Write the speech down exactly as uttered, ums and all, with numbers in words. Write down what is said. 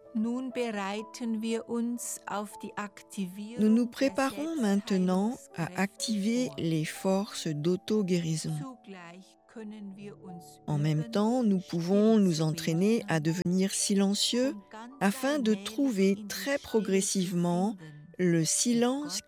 Nun bereiten wir uns auf die Nous Aktivierung nous der préparons maintenant à Selbstheilungskräfte activer vor. les forces d'auto-guérison. Zugleich können wir uns En même üben, temps, nous pouvons still nous zu entraîner à werden devenir silencieux und ganz afin de allmählich trouver in die très Stille zu progressivement finden, le die silence Gott